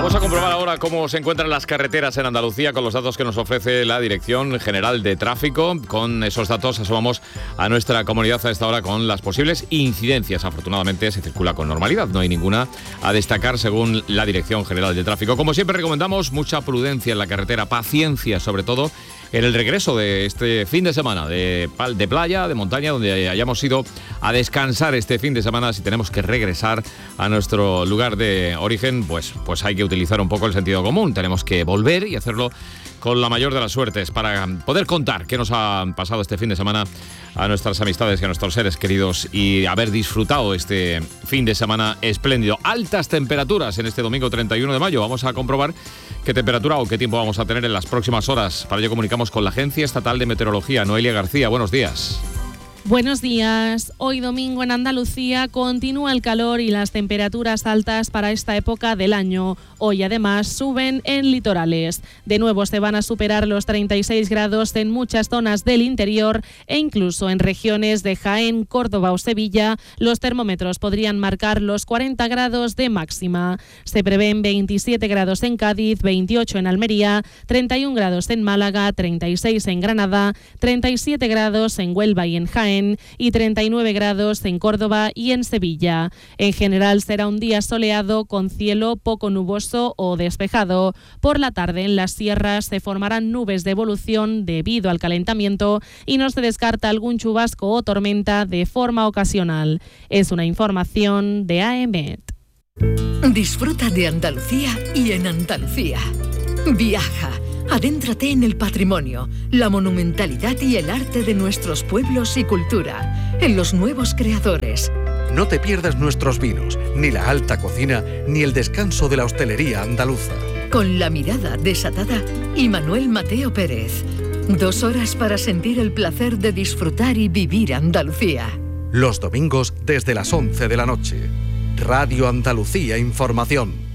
Vamos a comprobar ahora cómo se encuentran las carreteras en Andalucía con los datos que nos ofrece la Dirección General de Tráfico. Con esos datos asomamos a nuestra comunidad a esta hora con las posibles incidencias. Afortunadamente se circula con normalidad, no hay ninguna a destacar según la Dirección General de Tráfico. Como siempre recomendamos mucha prudencia en la carretera, paciencia sobre todo en el regreso de este fin de semana de playa, de montaña, donde hayamos ido a descansar este fin de semana. Si tenemos que regresar a nuestro lugar de origen, pues hay que utilizar un poco el sentido común. Tenemos que volver y hacerlo con la mayor de las suertes para poder contar qué nos ha pasado este fin de semana a nuestras amistades y a nuestros seres queridos y haber disfrutado este fin de semana espléndido. Altas temperaturas en este domingo 31 de mayo. Vamos a comprobar qué temperatura o qué tiempo vamos a tener en las próximas horas. Para ello comunicamos con la Agencia Estatal de Meteorología. Noelia García, buenos días. Buenos días. Hoy domingo en Andalucía continúa el calor y las temperaturas altas para esta época del año. Hoy además suben en litorales. De nuevo se van a superar los 36 grados en muchas zonas del interior e incluso en regiones de Jaén, Córdoba o Sevilla los termómetros podrían marcar los 40 grados de máxima. Se prevén 27 grados en Cádiz, 28 en Almería, 31 grados en Málaga, 36 en Granada, 37 grados en Huelva y en Jaén y 39 grados en Córdoba y en Sevilla. En general será un día soleado con cielo poco nuboso o despejado. Por la tarde en las sierras se formarán nubes de evolución debido al calentamiento y no se descarta algún chubasco o tormenta de forma ocasional. Es una información de AEMET. Disfruta de Andalucía y en Andalucía. Viaja. Adéntrate en el patrimonio, la monumentalidad y el arte de nuestros pueblos y cultura, en los nuevos creadores. No te pierdas nuestros vinos, ni la alta cocina, ni el descanso de la hostelería andaluza. Con la mirada desatada y Manuel Mateo Pérez. 2 horas para sentir el placer de disfrutar y vivir Andalucía. Los domingos desde las 11 de la noche. Radio Andalucía Información.